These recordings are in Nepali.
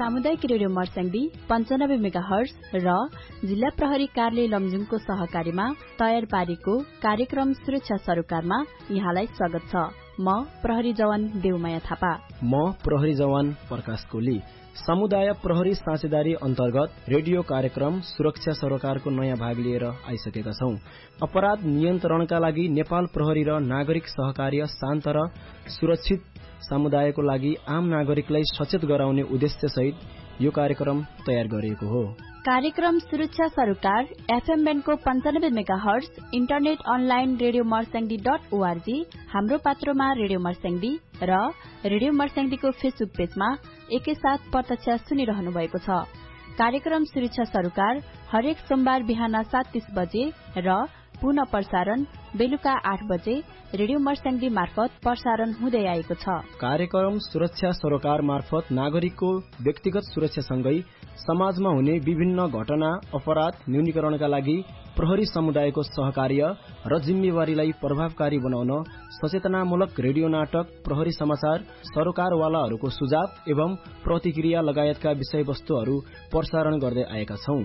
सामुदायिक रेडियो मर्स्याङ्दी 95 मेगाहर्ज र जिल्ला प्रहरी कार्यालय लमजुङको सहकारीमा तयार पारेको कार्यक्रम सुरक्षा सरोकारमा यहाँलाई स्वागत छ। म प्रहरी जवान देवमाया थापा। म प्रहरी जवान प्रकाश कोली। समुदाय प्रहरी साझेदारी अन्तर्गत रेडियो कार्यक्रम सुरक्षा सरोकारको नयाँ भाग लिएर आइसकेका छौं। अपराध नियन्त्रणका लागि नेपाल प्रहरी र नागरिक सहकार्य शान्त र सुरक्षित समुदायको लागि आम नागरिकलाई सचेत गराउने उद्देश्य सहित यो कार्यक्रम तयार गरिएको हो। कार्यक्रम सुरक्षा सरोकार FM ब्यान्डको 95 megahertz, internet online radio Marsyangdi .org, हाम्रो पात्रोमा रेडियो मर्स्याङ्दी र रेडियो मर्स्याङ्दीको फेसबुक पेजमा एकैसाथ प्रत्यक्ष सुनिरहनु भएको छ। कार्यक्रम सुरक्षा सरोकार हरेक सोमबार बिहान 7:30 बजे र पुनः प्रसारण बेलुका 8 बजे रेडियो मर्स्याङ्दी मार्फत प्रसारण हुँदै आएको छ। कार्यक्रम सुरक्षा सरोकार मार्फत नागरिकको व्यक्तिगत सुरक्षासँगै समाजमा हुने विभिन्न घटना अपराध न्यूनीकरणका लागि प्रहरी समुदायको सहकार्य र जिम्मेवारीलाई प्रभावकारी बनाउन सचेतनामूलक रेडियो नाटक, प्रहरी समाचार, सरोकारवालाहरूको सुझाव एवं प्रतिक्रिया लगायतका विषयवस्तुहरू प्रसारण गर्दै आएका छौं।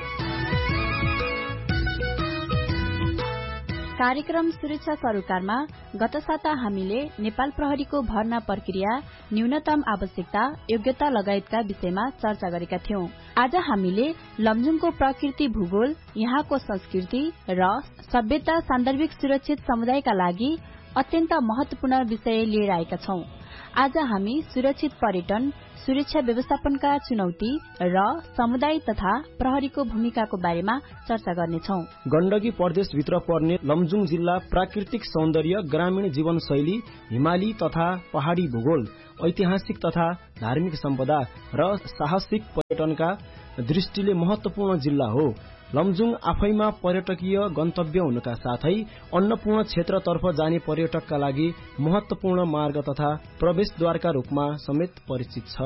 कार्यक्रम सुरक्षा सरोकारमा गत साता हामीले नेपाल प्रहरीको भर्ना प्रक्रिया, न्यूनतम आवश्यकता, योग्यता लगायतका विषयमा चर्चा गरेका थियौं। आज हामीले लमजुङको प्रकृति, भूगोल, यहाँको संस्कृति र सभ्यता सान्दर्भिक सुरक्षित समुदायका लागि अत्यन्त महत्वपूर्ण विषय लिएर आएका छौं। आज हामी सुरक्षित पर्यटन, सुरक्षा व्यवस्थापनका चुनौती र समुदाय तथा प्रहरीको भूमिकाको बारेमा चर्चा गर्नेछौं। गण्डकी प्रदेशभित्र पर्ने लमजुङ जिल्ला प्राकृतिक सौन्दर्य, ग्रामीण जीवनशैली, हिमाली तथा पहाड़ी भूगोल, ऐतिहासिक तथा धार्मिक सम्पदा र साहसिक पर्यटनका दृष्टिले महत्वपूर्ण जिल्ला हो। लमजुङ आफैमा पर्यटकीय गन्तव्य हुनुका साथै अन्नपूर्ण क्षेत्रतर्फ जाने पर्यटकका लागि महत्वपूर्ण मार्ग तथा प्रवेशद्वारका रूपमा समेत परिचित छ।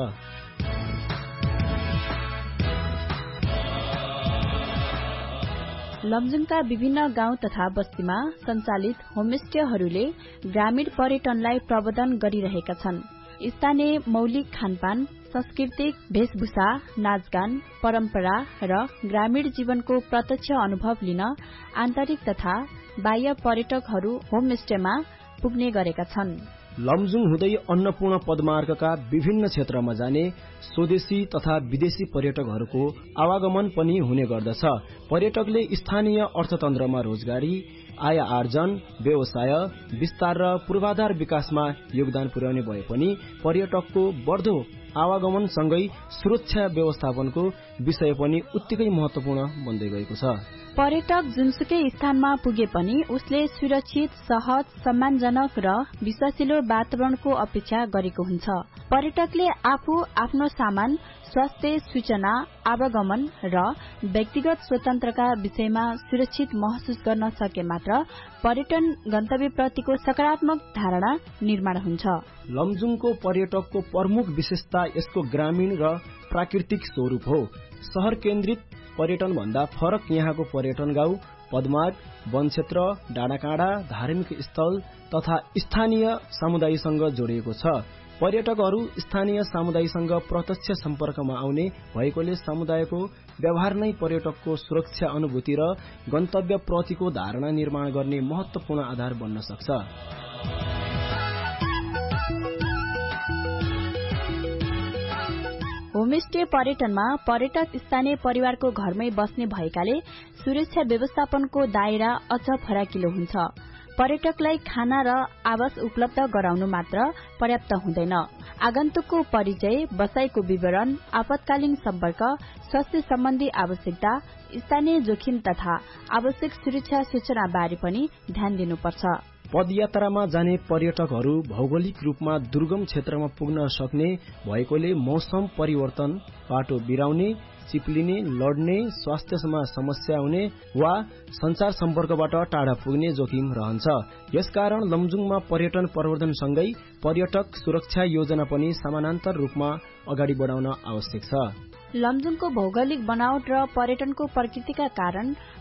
लमजुङका विभिन्न गाउँ तथा बस्तीमा सञ्चालित होमस्टेहरूले ग्रामीण पर्यटनलाई प्रवर्धन गरिरहेका छन्। स्थानीय मौलिक खानपान, सांस्कृतिक वेशभूषा, नाचगान, परम्परा र ग्रामीण जीवनको प्रत्यक्ष अनुभव लिन आन्तरिक तथा बाह्य पर्यटकहरू होमस्टेमा पुग्ने गरेका छन्। लमजुङ हुँदै अन्नपूर्ण पदमार्गका विभिन्न क्षेत्रमा जाने स्वदेशी तथा विदेशी पर्यटकहरूको आवागमन पनि हुने गर्दछ। पर्यटकले स्थानीय अर्थतन्त्रमा रोजगारी, आय आर्जन, व्यवसाय विस्तार र पूर्वाधार विकासमा योगदान पुर्याउने भए पनि पर्यटकको बढ्दो आवागमनसँगै सुरक्षा व्यवस्थापनको विषय पनि उत्तिकै महत्वपूर्ण बन्दै गएको छ। पर्यटक जुनसुकै स्थानमा पुगे पनि उसले सुरक्षित, सहज, सम्मानजनक र विश्वासिलो वातावरणको अपेक्षा गरेको हुन्छ। पर्यटकले आफू, आफ्नो सामान, स्वास्थ्य, सूचना, आवागमन र व्यक्तिगत स्वतन्त्रका विषयमा सुरक्षित महसुस गर्न सके मात्र पर्यटन गन्तव्यप्रतिको सकारात्मक धारणा निर्माण हुन्छ। लमजुङको पर्यटकको प्रमुख विशेषता यसको ग्रामीण र प्राकृतिक स्वरूप हो। शहर केन्द्रित पर्यटन भन्दा फरक यहाँको पर्यटन गाउँ, पदमार्ग, वनक्षेत्र, डाँडाकाँडा, धार्मिक स्थल तथा स्थानीय समुदायसँग जोडिएको छ। पर्यटकहरू स्थानीय समुदायसँग प्रत्यक्ष सम्पर्कमा आउने भएकोले समुदायको व्यवहार नै पर्यटकको सुरक्षा अनुभूति र गन्तव्य प्रतिको धारणा निर्माण गर्ने महत्वपूर्ण आधार बन्न सक्छ। होमस्टे पर्यटनमा पर्यटक स्थानीय परिवारको घरमै बस्ने भएकाले सुरक्षा व्यवस्थापनको दायरा अझ फराकिलो हुन्छ। पर्यटकलाई खाना र आवास उपलब्ध गराउनु मात्र पर्याप्त हुँदैन। आगन्तुकको परिचय, बसाईको विवरण, आपतकालीन सम्पर्क, स्वास्थ्य सम्बन्धी आवश्यकता, स्थानीय जोखिम तथा आवश्यक सुरक्षा सूचना बारे पनि ध्यान दिनुपर्छ। पदयात्रामा जाने पर्यटकहरू भौगोलिक रूपमा दुर्गम क्षेत्रमा पुग्न सक्ने भएकोले मौसम परिवर्तन, बाटो बिराउने, चिप्लिने, लड्ने, स्वास्थ्यमा समस्या हुने वा संचार सम्पर्कबाट टाढा पुग्ने जोखिम रहन्छ। यसकारण लमजुङमा पर्यटन प्रवर्धनसँगै पर्यटक सुरक्षा योजना पनि समानान्तर रूपमा अगाडि बढाउन आवश्यक छ। लमजुङको भौगोलिक बनावट र पर्यटनको प्रकृतिका कारण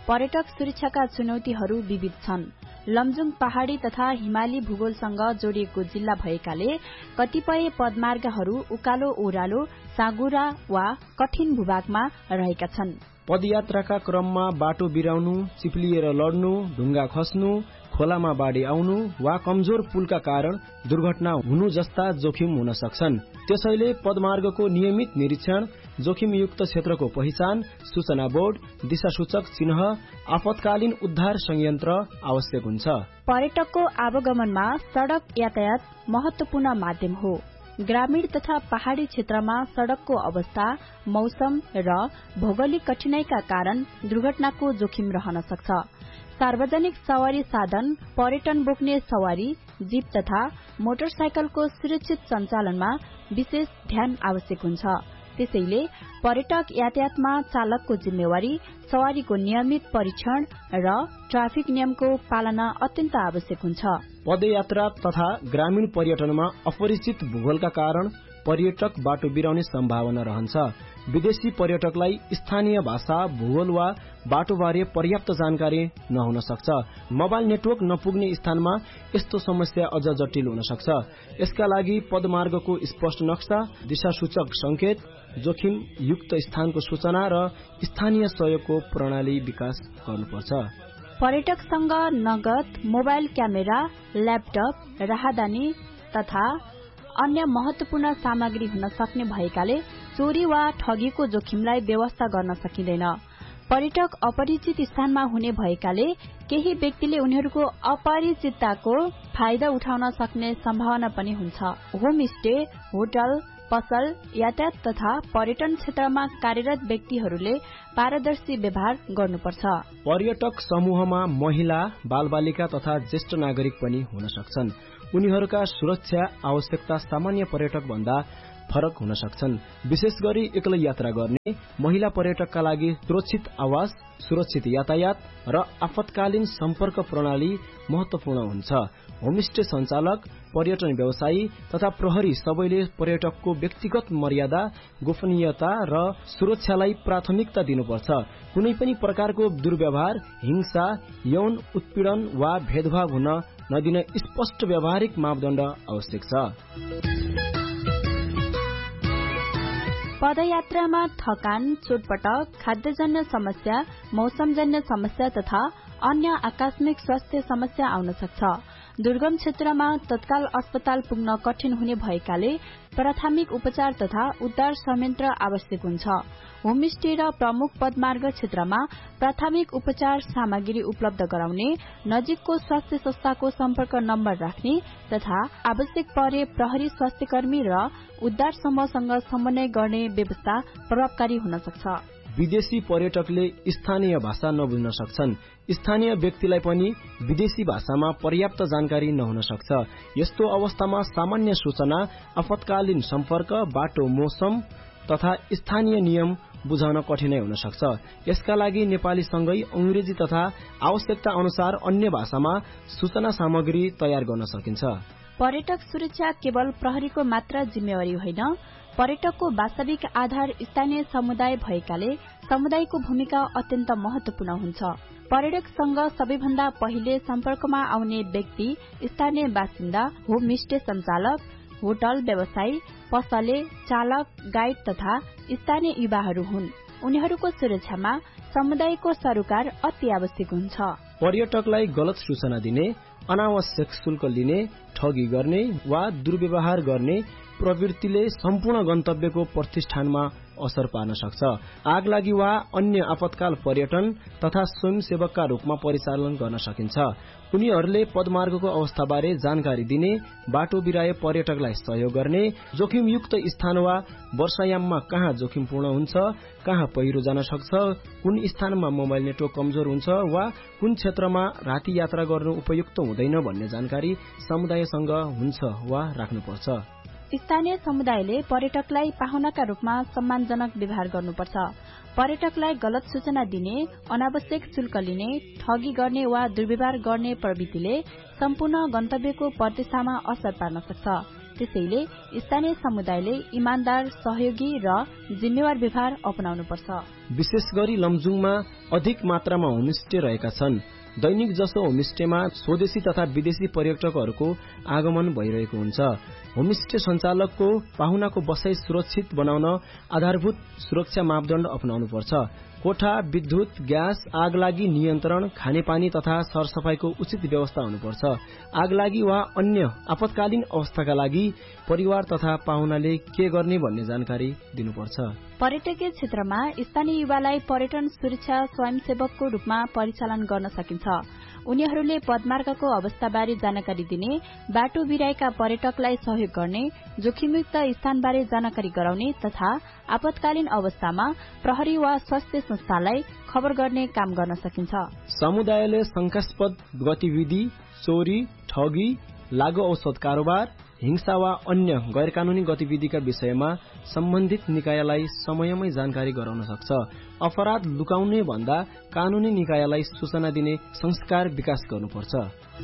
पर्यटक सुरक्षाका चुनौतीहरू विविध छन्। लमजुङ पहाड़ी तथा हिमाली भूगोलसँग जोडिएको जिल्ला भएकाले कतिपय पदमार्गहरू उकालो ओह्रालो, साँगुरा वा कठिन भूभागमा रहेका छन्। पदयात्राका क्रममा बाटो बिराउनु, चिप्लिएर लड्नु, ढुङ्गा खस्नु, खोलामा बाढी आउनु वा कमजोर पुलका कारण दुर्घटना हुनु जस्ता जोखिम हुन सक्छन्। त्यसैले पदमार्गको नियमित निरीक्षण, जोखिमयुक्त क्षेत्रको पहिचान, सूचना बोर्ड, दिशासूचक चिन्ह, आपतकालीन उद्धार संयन्त्र आवश्यक हुन्छ। पर्यटकको आवागमनमा सड़क यातायात महत्वपूर्ण माध्यम हो। ग्रामीण तथा पहाड़ी क्षेत्रमा सड़कको अवस्था, मौसम र भौगोलिक कठिनाईका कारण दुर्घटनाको जोखिम रहन सक्छ। सार्वजनिक सवारी साधन, पर्यटन बोक्ने सवारी, जीप तथा मोटरसाइकलको सुरक्षित सञ्चालनमा विशेष ध्यान आवश्यक हुन्छ। त्यसैले पर्यटक यातायातमा चालकको जिम्मेवारी, सवारीको नियमित परीक्षण र ट्राफिक नियमको पालना अत्यन्त आवश्यक हुन्छ। पदयात्रा तथा ग्रामीण पर्यटनमा अपरिचित भूगोलका कारण पर्यटक बाटो बिराउने सम्भावना रहन्छ। विदेशी पर्यटकलाई स्थानीय भाषा, भूगोल वा बाटोबारे पर्याप्त जानकारी नहुन सक्छ। मोबाइल नेटवर्क नपुग्ने स्थानमा यस्तो समस्या अझ जटिल हुन सक्छ। यसका लागि पदमार्गको स्पष्ट नक्सा, दिशासूचक संकेत, जोखिम युक्त स्थानको सूचना र स्थानीय सहयोगको प्रणाली विकास गर्नुपर्छ। पर्यटकसँग नगद, मोबाइल क्यामेरा, ल्यापटप, राहदानी तथा अन्य महत्वपूर्ण सामग्री हुन सक्ने भएकाले चोरी वा ठगीको जोखिमलाई व्यवस्था गर्न सकिँदैन। पर्यटक अपरिचित स्थानमा हुने भएकाले केही व्यक्तिले उनीहरूको अपरिचितताको फाइदा उठाउन सक्ने सम्भावना पनि हुन्छ। होमस्टे, होटल, पसल, यातायात तथा पर्यटन क्षेत्रमा कार्यरत व्यक्तिहरूले पारदर्शी व्यवहार गर्नुपर्छ। पर्यटक समूहमा महिला, बालबालिका तथा ज्येष्ठ नागरिक पनि हुन सक्छन्। उनीहरूका सुरक्षा आवश्यकता सामान्य पर्यटक भन्दा फरक हुन सक्छन्। विशेष गरी एक्लै यात्रा गर्ने महिला पर्यटकका लागि सुरक्षित आवास, सुरक्षित यातायात र आपतकालीन सम्पर्क प्रणाली महत्वपूर्ण हुन्छ। होमस्टे सञ्चालक, पर्यटन व्यवसायी तथा प्रहरी सबैले पर्यटकको व्यक्तिगत मर्यादा, गोपनीयता र सुरक्षालाई प्राथमिकता दिनुपर्छ। कुनै पनि प्रकारको दुर्व्यवहार, हिंसा, यौन उत्पीडन वा भेदभाव हुन नदिन स्पष्ट व्यावहारिक मापदण्ड आवश्यक छ। पदयात्रामा थकान, चोटपटक, खाद्यजन्य समस्या, मौसमजन्य समस्या तथा अन्य आकस्मिक स्वास्थ्य समस्या आउन सक्छ। दुर्गम क्षेत्रमा तत्काल अस्पताल पुग्न कठिन हुने भएकाले प्राथमिक उपचार तथा उद्धार संयन्त्र आवश्यक हुन्छ। होमस्टे र प्रमुख पदमार्ग क्षेत्रमा प्राथमिक उपचार सामग्री उपलब्ध गराउने, नजिकको स्वास्थ्य संस्थाको सम्पर्क नम्बर राख्ने तथा आवश्यक परे प्रहरी, स्वास्थ्यकर्मी र उद्धार समूहसँग समन्वय गर्ने व्यवस्था प्रभावकारी हुन सक्छ। विदेशी पर्यटकले स्थानीय भाषा नबुझ्न सक्छन्। स्थानीय व्यक्तिलाई पनि विदेशी भाषामा पर्याप्त जानकारी नहुन सक्छ। यस्तो अवस्थामा सामान्य सूचना, आपतकालीन सम्पर्क, बाटो, मौसम तथा स्थानीय नियम बुझाउन कठिनाई हुन सक्छ। यसका लागि नेपालीसँगै अंग्रेजी तथा आवश्यकता अनुसार अन्य भाषामा सूचना सामग्री तयार गर्न सकिन्छ। पर्यटक सुरक्षा केवल प्रहरीको मात्र जिम्मेवारी होइन। पर्यटकको वास्तविक आधार स्थानीय समुदाय भएकाले समुदायको भूमिका अत्यन्त महत्वपूर्ण हुन्छ। पर्यटकसँग सबैभन्दा पहिले सम्पर्कमा आउने व्यक्ति स्थानीय बासिन्दा, होमस्टे सञ्चालक, होटल व्यवसायी, पसले, चालक, गाइड तथा स्थानीय युवाहरू हुन्। उनीहरूको सुरक्षामा समुदायको सरोकार अति आवश्यक हुन्छ। पर्यटकलाई गलत सूचना दिने, अनावश्यक शुल्क लिने, ठगी गर्ने वा दुर्व्यवहार गर्ने प्रवृत्तिले सम्पूर्ण गन्तव्यको प्रतिष्ठानमा असर पार्न सक्छ। आगलागी वा अन्य आपतकाल पर्यटन तथा स्वयंसेवकका रूपमा परिचालन गर्न सकिन्छ। उनीहरूले पदमार्गको अवस्थाबारे जानकारी दिने, बाटो बिराए पर्यटकलाई सहयोग गर्ने, जोखिमयुक्त स्थान वा वर्षायाममा कहाँ जोखिमपूर्ण हुन्छ, कहाँ पहिरो जान सक्छ, कुन स्थानमा मोबाइल नेटवर्क कमजोर हुन्छ वा कुन क्षेत्रमा राति यात्रा गर्नु उपयुक्त हुँदैन भन्ने जानकारी समुदायसँग हुन्छ वा राख्नुपर्छ। स्थानीय समुदायले पर्यटकलाई पाहुनाका रूपमा सम्मानजनक व्यवहार गर्नुपर्छ। पर्यटकलाई गलत सूचना दिने, अनावश्यक शुल्क लिने, ठगी गर्ने वा दुर्व्यवहार गर्ने प्रवृत्तिले सम्पूर्ण गन्तव्यको प्रतिष्ठामा असर पार्न सक्छ। त्यसैले स्थानीय समुदायले इमानदार, सहयोगी र जिम्मेवार व्यवहार अपनाउनुपर्छ। विशेष गरी लमजुङमा अधिक मात्रामा होमस्टे रहेका छन्। दैनिक जसो होमस्टेमा स्वदेशी तथा विदेशी पर्यटकहरूको आगमन भइरहेको हुन्छ। होमस्टे सञ्चालकको पाहुनाको बसाई सुरक्षित बनाउन आधारभूत सुरक्षा मापदण्ड अपनाउनुपर्छ। कोठा, विद्युत, ग्यास, आगलागी नियन्त्रण, खानेपानी तथा सरसफाईको उचित व्यवस्था हुनुपर्छ। आगलागी वा अन्य आपतकालीन अवस्थाका लागि परिवार तथा पाहुनाले के गर्ने भन्ने जानकारी दिनुपर्छ। पर्यटकीय क्षेत्रमा स्थानीय युवालाई पर्यटन सुरक्षा स्वयंसेवकको रूपमा परिचालन गर्न सकिन्छ। उनीहरूले पदमार्गको अवस्थाबारे जानकारी दिने, बाटो बिराएका पर्यटकलाई सहयोग गर्ने, जोखिमयुक्त स्थानबारे जानकारी गराउने तथा आपतकालीन अवस्थामा प्रहरी वा स्वास्थ्य संस्थालाई खबर गर्ने काम गर्न सकिन्छ। समुदायले शंकास्पद गतिविधि, चोरी, ठगी, लागू औषध कारोबार, हिंसा वा अन्य गैरकानूनी गतिविधिका विषयमा सम्बन्धित निकायलाई समयमै जानकारी गराउन सक्छ। अपराध लुकाउने भन्दा कानूनी निकायलाई सूचना दिने संस्कार विकास गर्नुपर्छ।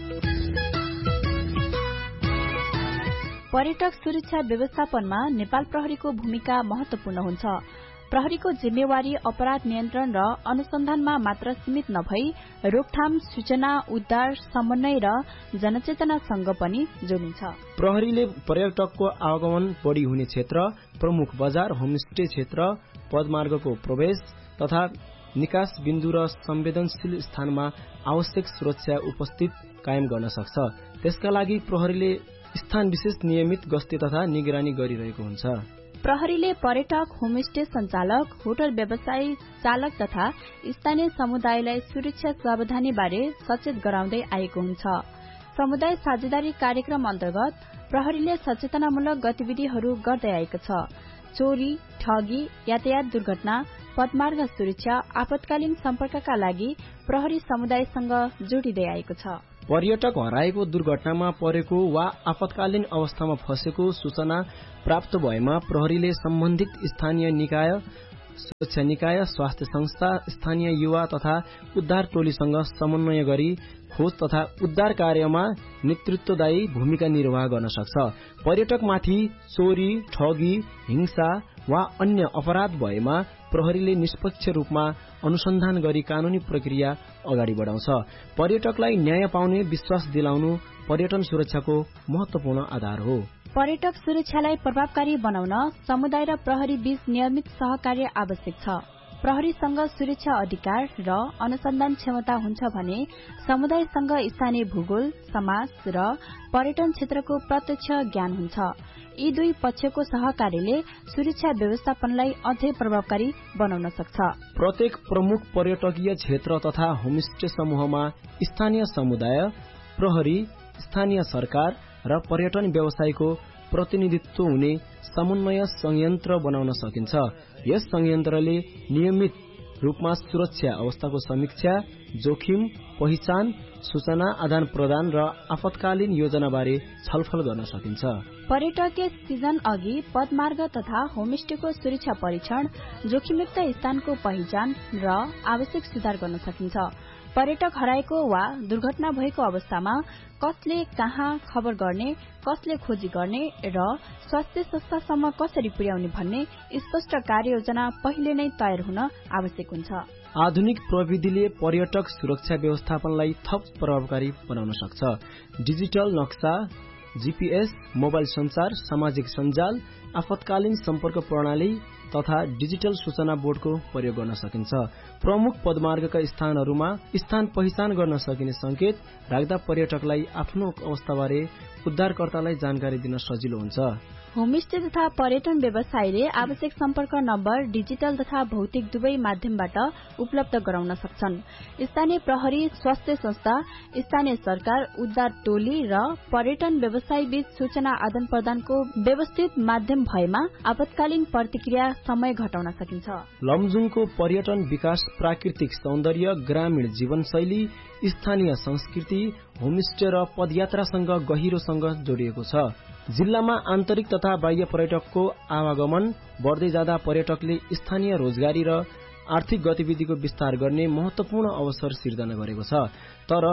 पर्यटक सुरक्षा व्यवस्थापनमा नेपाल प्रहरीको भूमिका महत्वपूर्ण हुन्छ। प्रहरीको जिम्मेवारी अपराध नियन्त्रण र अनुसन्धानमा मात्र सीमित नभई रोकथाम, सूचना, उद्धार, समन्वय र जनचेतनासँग पनि जोडिन्छ। प्रहरीले पर्यटकको आगमन बढ़ी हुने क्षेत्र, प्रमुख बजार, होमस्टे क्षेत्र, पदमार्गको प्रवेश तथा निकास बिन्दु र संवेदनशील स्थानमा आवश्यक सुरक्षा उपस्थित कायम गर्न सक्छ। त्यसका लागि प्रहरीले स्थान विशेष नियमित गस्ती तथा निगरानी गरिरहेको हुन्छ। प्रहरीले पर्यटक, होमस्टे सञ्चालक, होटल व्यवसायी, चालक तथा स्थानीय समुदायलाई सुरक्षा सावधानी बारे सचेत गराउँदै आएको हुन्छ। समुदाय साझेदारी कार्यक्रम अन्तर्गत प्रहरीले सचेतनामूलक गतिविधिहरू गर्दै आएको छ। चोरी, ठगी, यातायात दुर्घटना, पदमार्ग सुरक्षा, आपतकालीन सम्पर्कका लागि प्रहरी समुदायसँग जोडिँदै आएको छ। पर्यटक हराएको, दुर्घटनामा परेको वा आपतकालीन अवस्थामा फँसेको सूचना प्राप्त भएमा प्रहरीले सम्बन्धित स्थानीय निकाय, सुरक्षा निकाय, स्वास्थ्य संस्था, स्थानीय युवा तथा उद्धार टोलीसँग समन्वय गरी खोज तथा उद्धार कार्यमा नेतृत्वदायी भूमिका निर्वाह गर्न सक्छ। पर्यटकमाथि चोरी, ठगी, हिंसा वा अन्य अपराध भएमा प्रहरीले निष्पक्ष रूपमा अनुसन्धान गरी कानूनी प्रक्रिया अगाडि बढाउँछ। पर्यटकलाई न्याय पाउने विश्वास दिलाउनु पर्यटन सुरक्षाको महत्वपूर्ण आधार हो। पर्यटक सुरक्षालाई प्रभावकारी बनाउन समुदाय र प्रहरी बीच नियमित सहकार्य आवश्यक छ। प्रहरीसँग सुरक्षा अधिकार र अनुसन्धान क्षमता हुन्छ भने समुदायसँग स्थानीय भूगोल, समाज र पर्यटन क्षेत्रको प्रत्यक्ष ज्ञान हुन्छ। यी दुई पक्षको सहकार्यले सुरक्षा व्यवस्थापनलाई अझै प्रभावकारी बनाउन सक्छ। प्रत्येक प्रमुख पर्यटकीय क्षेत्र तथा होमस्टे समूहमा स्थानीय समुदाय, प्रहरी, स्थानीय सरकार र पर्यटन व्यवसायको प्रतिनिधित्व हुने समन्वय संयन्त्र बनाउन सकिन्छ। यस संयन्त्रले नियमित रूपमा सुरक्षा अवस्थाको समीक्षा, जोखिम पहिचान, सूचना आदान प्रदान र आपतकालीन योजनाबारे छलफल गर्न सकिन्छ। पर्यटकीय सिजन अघि पदमार्ग तथा होमस्टेको सुरक्षा परीक्षण, जोखिमयुक्त स्थानको पहिचान र आवश्यक सुधार गर्न सकिन्छ। पर्यटक हराएको वा दुर्घटना भएको अवस्थामा कसले कहाँ खबर गर्ने, कसले खोजी गर्ने र स्वास्थ्य संस्थासम्म कसरी पुर्याउने भन्ने स्पष्ट कार्ययोजना पहिले नै तयार हुन आवश्यक हुन्छ। आधुनिक प्रविधिले पर्यटक सुरक्षा व्यवस्थापनलाई थप प्रभावकारी बनाउन सक्छ। डिजिटल नक्सा, जीपीएस, मोबाइल संचार, सामाजिक सञ्जाल, आपतकालीन सम्पर्क प्रणाली तथा डिजिटल सूचना बोर्डको प्रयोग गर्न सकिन्छ। प्रमुख पदमार्गका स्थानहरूमा स्थान पहिचान गर्न सकिने संकेत राख्दा पर्यटकलाई आफ्नो अवस्थाबारे उद्धारकर्तालाई जानकारी दिन सजिलो हुन्छ। होमस्टे तथा पर्यटन व्यवसायीले आवश्यक सम्पर्क नम्बर डिजिटल तथा भौतिक दुवै माध्यमबाट उपलब्ध गराउन सक्छन्। स्थानीय प्रहरी, स्वास्थ्य संस्था, स्थानीय सरकार, उद्धार टोली र पर्यटन व्यवसायी बीच सूचना आदान प्रदानको व्यवस्थित माध्यम भएमा आपतकालीन प्रतिक्रिया समय घटाउन सकिन्छ। लमजुङको पर्यटन विकास प्राकृतिक सौन्दर्य, ग्रामीण जीवनशैली, स्थानीय संस्कृति, होमस्टे र पदयात्रासँग गहिरोसँग जोडिएको छ। जिल्लामा आन्तरिक तथा बाह्य पर्यटकको आवागमन बढ्दै जाँदा पर्यटकले स्थानीय रोजगारी र आर्थिक गतिविधिको विस्तार गर्ने महत्वपूर्ण अवसर सिर्जना गरेको छ। तर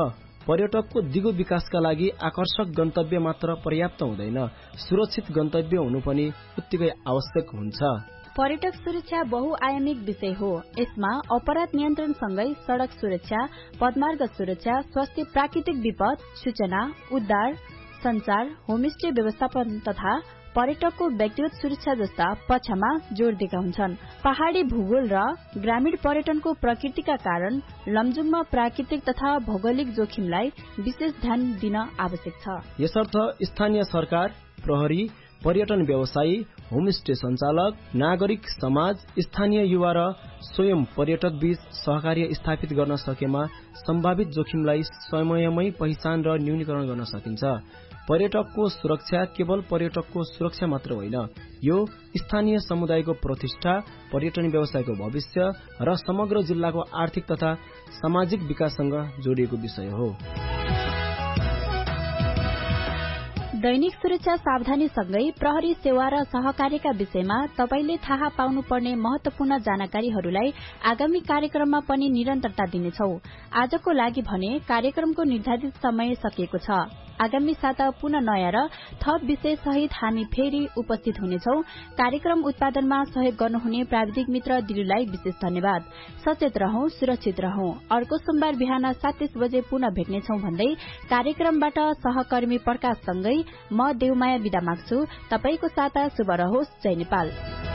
पर्यटकको दिगो विकासका लागि आकर्षक गन्तव्य मात्र पर्याप्त हुँदैन, सुरक्षित गन्तव्य हुनु पनि उत्तिकै आवश्यक हुन्छ। पर्यटक सुरक्षा बहुआयामिक विषय हो। यसमा अपराध नियन्त्रणसँगै सड़क सुरक्षा, पदमार्ग सुरक्षा, स्वास्थ्य, प्राकृतिक विपद, सूचना, उद्धार, संचार, होमस्टे व्यवस्थापन तथा पर्यटकको व्यक्तिगत सुरक्षा जस्ता पक्षमा जोड़ दिएका हुन्छन्। पहाड़ी भूगोल र ग्रामीण पर्यटनको प्रकृतिका कारण लमजुङमा प्राकृतिक तथा भौगोलिक जोखिमलाई विशेष ध्यान दिन आवश्यक छ। यसर्थ स्थानीय सरकार, प्रहरी, पर्यटन व्यवसायी, होमस्टे सञ्चालक, नागरिक समाज, स्थानीय युवा र स्वयं पर्यटक बीच सहकार्य स्थापित गर्न सकेमा सम्भावित जोखिमलाई समयमै पहिचान र न्यूनीकरण गर्न सकिन्छ। पर्यटकको सुरक्षा केवल पर्यटकको सुरक्षा मात्र होइन, यो स्थानीय समुदायको प्रतिष्ठा, पर्यटन व्यवसायको भविष्य र समग्र जिल्लाको आर्थिक तथा सामाजिक विकाससँग जोडिएको विषय हो। दैनिक सुरक्षा सावधानीसँगै प्रहरी सेवा र सहकार्यका विषयमा तपाईले थाहा पाउनुपर्ने महत्वपूर्ण जानकारीहरूलाई आगामी कार्यक्रममा पनि निरन्तरता दिनेछौ। आजको लागि भने कार्यक्रमको निर्धारित समय सकिएको छ। आगामी साता पुनः नयाँ र थप विषय सहित हामी फेरि उपस्थित हुनेछौ। कार्यक्रम उत्पादनमा सहयोग गर्नुहुने प्राविधिक मित्र दिलुलाई विशेष धन्यवाद। सचेत रहौं, सुरक्षित रहौं। अर्को सोमबार बिहान 7:30 बजे पुनः भेट्नेछौं भन्दै कार्यक्रमबाट सहकर्मी प्रकाशसँगै म देवमाया बिदा माग्छु। तपाईको साता शुभ रहोस्। जय नेपाल।